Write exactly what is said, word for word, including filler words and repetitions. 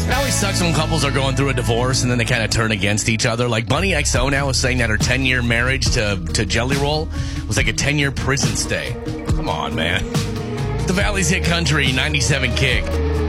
It always sucks when couples are going through a divorce and then they kind of turn against each other. Like Bunny X O now is saying that her ten-year marriage to, to Jelly Roll was like a ten-year prison stay. Come on, man. The Valley's Hit Country, ninety-seven Kick.